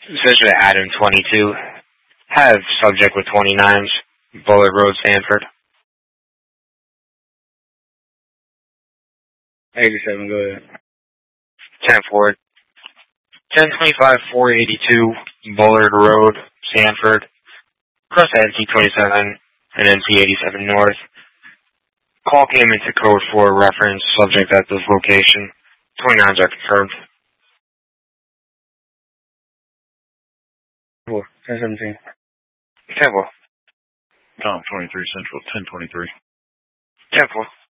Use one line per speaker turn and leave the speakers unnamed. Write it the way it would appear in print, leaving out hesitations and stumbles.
Essentially Adam 22. Have subject with 29s. Bullard Road, Sanford.
87, go ahead.
10 Ford. 1025 482 Bullard Road, Sanford. Cross NC 27 and NC 87 North. Call came into code 4 reference, subject at this location. 29s are confirmed.
1017.
10 4.
Tom 23 Central, 1023.
10 4.